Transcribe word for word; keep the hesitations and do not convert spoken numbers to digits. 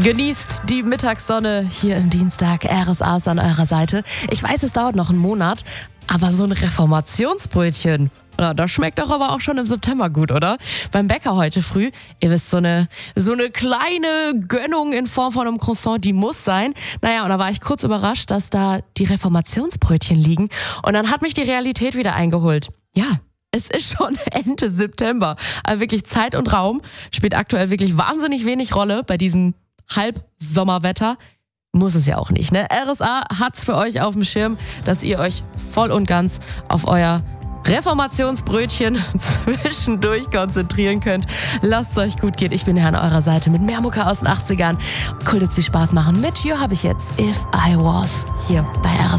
Genießt die Mittagssonne hier im Dienstag. R S A ist an eurer Seite. Ich weiß, es dauert noch einen Monat, aber so ein Reformationsbrötchen, na, das schmeckt doch aber auch schon im September gut, oder? Beim Bäcker heute früh, ihr wisst, so eine, so eine kleine Gönnung in Form von einem Croissant, die muss sein. Naja, und da war ich kurz überrascht, dass da die Reformationsbrötchen liegen. Und dann hat mich die Realität wieder eingeholt. Ja, es ist schon Ende September. Also wirklich Zeit und Raum spielt aktuell wirklich wahnsinnig wenig Rolle bei diesem Halbsommerwetter. Muss es ja auch nicht, ne? R S A hat's für euch auf dem Schirm, dass ihr euch voll und ganz auf euer Reformationsbrötchen zwischendurch konzentrieren könnt. Lasst es euch gut gehen. Ich bin ja an eurer Seite mit mehr Mucke aus den achtzigern. Cool, dass Sie Spaß machen. Mit You habe ich jetzt If I Was hier bei R S A.